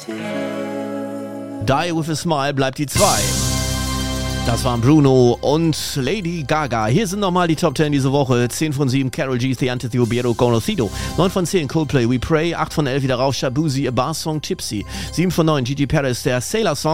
Die With a Smile bleibt die 2. Das waren Bruno und Lady Gaga. Hier sind nochmal die Top 10 diese Woche. 10 von 7 Karol G, The Antithobero, Conocido. 9 von 10 Coldplay, We Pray. 8 von 11 wieder rauf, Shabuzi, A Bar Song, Tipsy. 7 von 9 Gigi Perez, der Sailor Song.